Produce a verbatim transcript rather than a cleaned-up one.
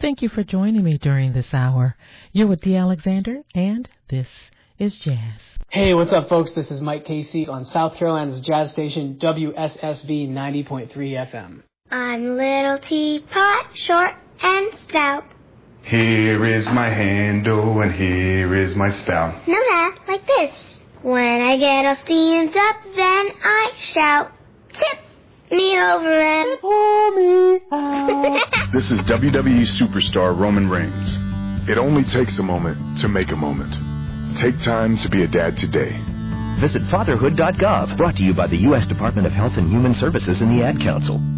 Thank you for joining me during this hour. You're with Dee Alexander, and this is Jazz. Hey, what's up, folks? This is Mike Casey on South Carolina's jazz station, W S S V ninety point three F M. I'm Little Teapot, short and stout. Here is my handle, and here is my spout. No, that, like this. When I get all steamed up, then I shout, tip me over and pour me out. This is W W E superstar Roman Reigns. It only takes a moment to make a moment. Take time to be a dad today. Visit fatherhood dot gov, brought to you by the U S Department of Health and Human Services and the Ad Council.